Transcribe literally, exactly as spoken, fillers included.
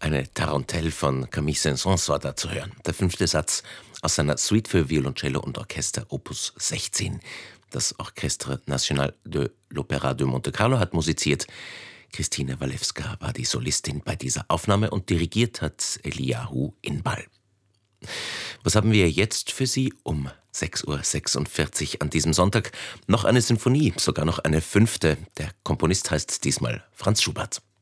Eine Tarentelle von Camille Saint-Saëns war da zu hören. Der fünfte Satz aus seiner Suite für Violoncello und Orchester Opus sechzehn. Das Orchestre National de l'Opéra de Monte Carlo hat musiziert. Christine Walewska war die Solistin bei dieser Aufnahme und dirigiert hat Eliyahu Inbal. Was haben wir jetzt für Sie um sechs Uhr sechsundvierzig an diesem Sonntag? Noch eine Sinfonie, sogar noch eine fünfte. Der Komponist heißt diesmal Franz Schubert.